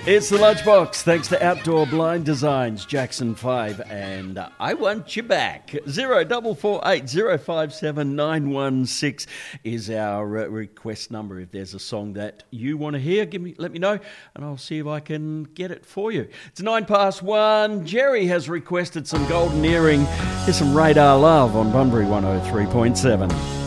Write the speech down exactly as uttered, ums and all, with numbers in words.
It's the Lunchbox, thanks to Outdoor Blind Designs, Jackson five, and uh, I Want You Back. zero four four eight zero five seven nine one six is our uh, request number. If there's a song that you want to hear, give me, let me know, and I'll see if I can get it for you. It's nine past one. Jerry has requested some Golden Earring. Here's some Radar Love on Bunbury one oh three point seven.